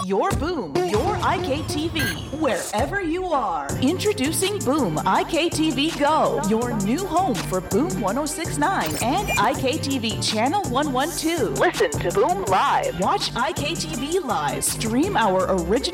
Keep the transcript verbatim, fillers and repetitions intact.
your Boom, your I K T V, wherever you are. Introducing Boom I K T V Go, your new home for Boom one oh six point nine and I K T V Channel one twelve. Listen to Boom live. Watch I K T V live. Stream our original